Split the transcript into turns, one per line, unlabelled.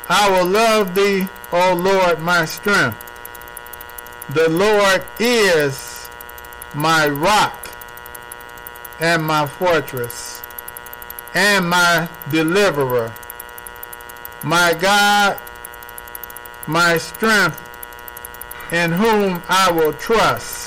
I will love thee, O Lord, my strength. The Lord is my rock and my fortress and my deliverer, my God, my strength, in whom I will trust.